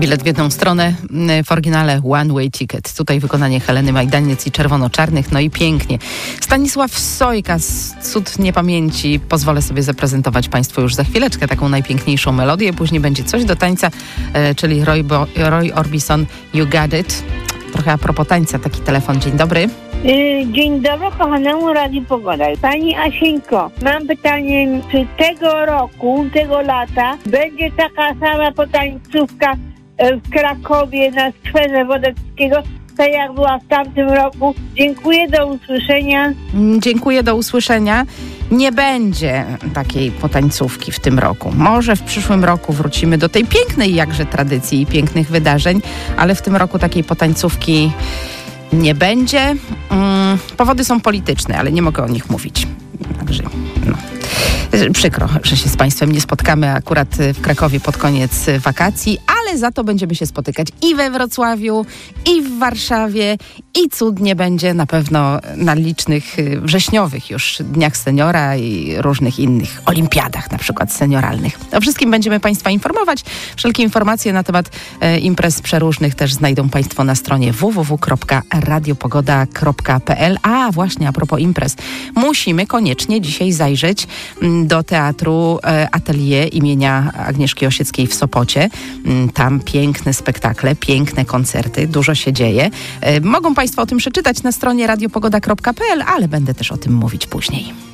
Bilet w jedną stronę, w oryginale One Way Ticket. Tutaj wykonanie Heleny Majdaniec i Czerwono-Czarnych, no i pięknie. Stanisław Sojka z Cud Niepamięci. Pozwolę sobie zaprezentować Państwu już za chwileczkę taką najpiękniejszą melodię. Później będzie coś do tańca, czyli Roy Orbison, You Got It. Trochę a propos tańca, taki telefon. Dzień dobry. Dzień dobry, kochanemu Radiu Pogoda. Pani Asieńko, mam pytanie, czy tego roku, tego lata będzie taka sama potańcówka w Krakowie na skwerze Wodeckiego, tak jak była w tamtym roku? Dziękuję, do usłyszenia. Dziękuję, do usłyszenia. Nie będzie takiej potańcówki w tym roku. Może w przyszłym roku wrócimy do tej pięknej jakże tradycji i pięknych wydarzeń, ale w tym roku takiej potańcówki nie będzie. Powody są polityczne, ale nie mogę o nich mówić. Także przykro, że się z Państwem nie spotkamy akurat w Krakowie pod koniec wakacji, ale za to będziemy się spotykać i we Wrocławiu, i w Warszawie, i cudnie będzie na pewno na licznych wrześniowych już Dniach Seniora i różnych innych olimpiadach, na przykład senioralnych. O wszystkim będziemy Państwa informować. Wszelkie informacje na temat imprez przeróżnych też znajdą Państwo na stronie www.radiopogoda.pl. A właśnie, a propos imprez, musimy koniecznie dzisiaj zajrzeć do Teatru Atelier imienia Agnieszki Osieckiej w Sopocie. Tam piękne spektakle, piękne koncerty, dużo się dzieje. Mogą Państwo o tym przeczytać na stronie radiopogoda.pl, ale będę też o tym mówić później.